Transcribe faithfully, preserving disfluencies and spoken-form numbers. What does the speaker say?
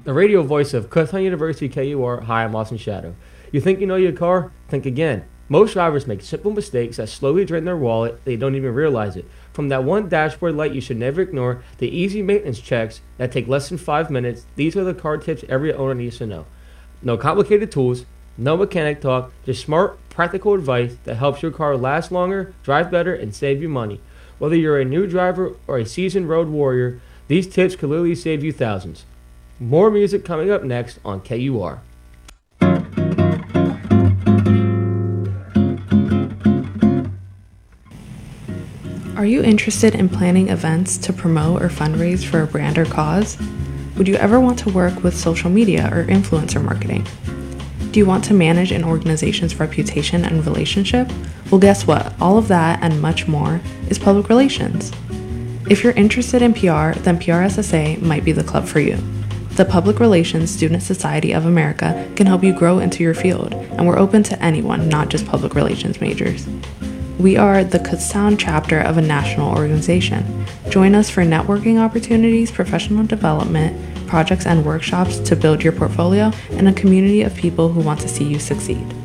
The radio voice of Kutztown University K U R. Hi, I'm Austin Shadow. You think you know your car? Think again. Most drivers make simple mistakes that slowly drain their wallet. They don't even realize it. From that one dashboard light you should never ignore, the easy maintenance checks that take less than five minutes, these are the car tips every owner needs to know. No complicated tools, no mechanic talk, just smart, practical advice that helps your car last longer, drive better, and save you money. Whether you're a new driver or a seasoned road warrior, these tips could literally save you thousands. More music coming up next on K U R. Are you interested in planning events to promote or fundraise for a brand or cause? Would you ever want to work with social media or influencer marketing? Do you want to manage an organization's reputation and relationship? Well, guess what? All of that and much more is public relations. If you're interested in P R, then P R S S A might be the club for you. The Public Relations Student Society of America can help you grow into your field, and we're open to anyone, not just public relations majors. We are the Kutztown chapter of a national organization. Join us for networking opportunities, professional development, projects and workshops to build your portfolio, and a community of people who want to see you succeed.